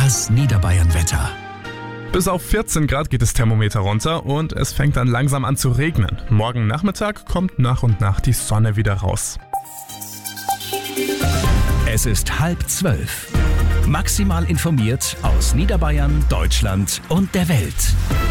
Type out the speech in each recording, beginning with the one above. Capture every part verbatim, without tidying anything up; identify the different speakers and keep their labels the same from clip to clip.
Speaker 1: Das Niederbayern-Wetter.
Speaker 2: Bis auf vierzehn Grad geht das Thermometer runter und es fängt dann langsam an zu regnen. Morgen Nachmittag kommt nach und nach die Sonne wieder raus.
Speaker 1: Es ist halb zwölf. Maximal informiert aus Niederbayern, Deutschland und der Welt.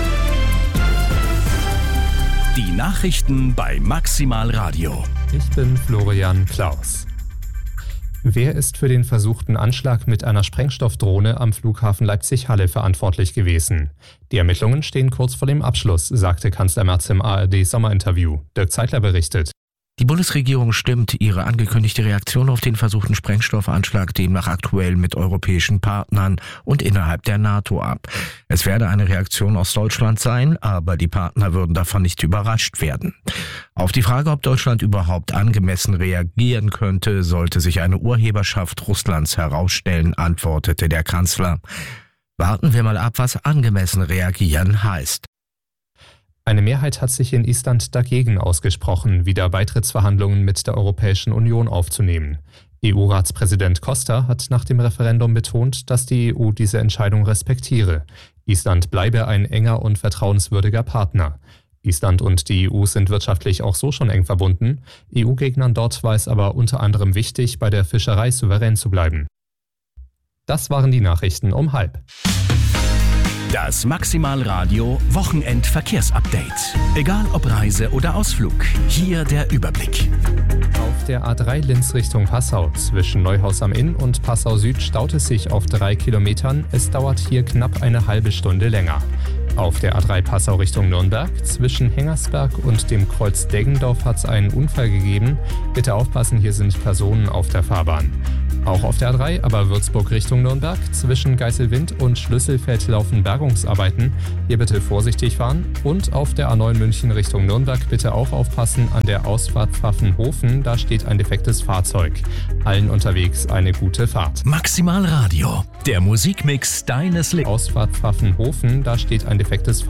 Speaker 1: Die Nachrichten bei Maximal Radio.
Speaker 3: Ich bin Florian Klaus. Wer ist für den versuchten Anschlag mit einer Sprengstoffdrohne am Flughafen Leipzig-Halle verantwortlich gewesen? Die Ermittlungen stehen kurz vor dem Abschluss, sagte Kanzler Merz im A R D-Sommerinterview. Dirk Zeitler berichtet.
Speaker 4: Die Bundesregierung stimmt ihre angekündigte Reaktion auf den versuchten Sprengstoffanschlag demnach aktuell mit europäischen Partnern und innerhalb der NATO ab. Es werde eine Reaktion aus Deutschland sein, aber die Partner würden davon nicht überrascht werden. Auf die Frage, ob Deutschland überhaupt angemessen reagieren könnte, sollte sich eine Urheberschaft Russlands herausstellen, antwortete der Kanzler. Warten wir mal ab, was angemessen reagieren heißt.
Speaker 3: Eine Mehrheit hat sich in Island dagegen ausgesprochen, wieder Beitrittsverhandlungen mit der Europäischen Union aufzunehmen. E U-Ratspräsident Costa hat nach dem Referendum betont, dass die E U diese Entscheidung respektiere. Island bleibe ein enger und vertrauenswürdiger Partner. Island und die E U sind wirtschaftlich auch so schon eng verbunden. E U-Gegnern dort war es aber unter anderem wichtig, bei der Fischerei souverän zu bleiben. Das waren die Nachrichten um halb.
Speaker 1: Das Maximal Radio Wochenendverkehrsupdate. Egal ob Reise oder Ausflug, hier der Überblick.
Speaker 3: Auf der A drei Linz Richtung Passau zwischen Neuhaus am Inn und Passau Süd staut es sich auf drei Kilometern. Es dauert hier knapp eine halbe Stunde länger. Auf der A drei Passau Richtung Nürnberg zwischen Hengersberg und dem Kreuz Deggendorf hat es einen Unfall gegeben. Bitte aufpassen, hier sind Personen auf der Fahrbahn. Auch auf der A drei, aber Würzburg Richtung Nürnberg, zwischen Geiselwind und Schlüsselfeld laufen Bergungsarbeiten. Hier bitte vorsichtig fahren. Und auf der A neun München Richtung Nürnberg bitte auch aufpassen an der Ausfahrt Pfaffenhofen, da steht ein defektes Fahrzeug. Allen unterwegs eine gute Fahrt.
Speaker 1: Maximal Radio, der Musikmix deines Lebens.
Speaker 3: Ausfahrt Pfaffenhofen, da steht ein defektes Fahrzeug.